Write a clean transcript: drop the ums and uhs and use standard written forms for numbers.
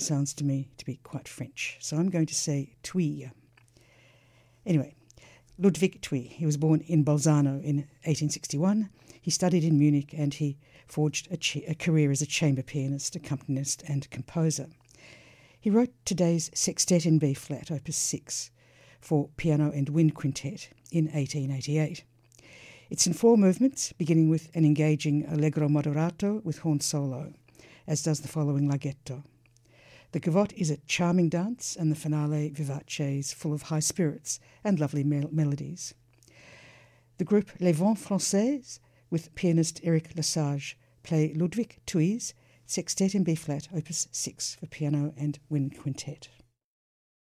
sounds to me to be quite French, so I'm going to say Thuille. Anyway, Ludwig Thuille. He was born in Bolzano in 1861. He studied in Munich and he forged a career as a chamber pianist, accompanist and composer. He wrote today's Sextet in B-flat, Opus 6, for piano and wind quintet in 1888. It's in 4 movements, beginning with an engaging allegro moderato with horn solo, as does the following Laghetto. The gavotte is a charming dance, and the finale vivace, full of high spirits and lovely melodies. The group Les Vents Français, with pianist Eric Lesage, play Ludwig Thuille's Sextet in B-flat, Opus 6, for piano and wind quintet.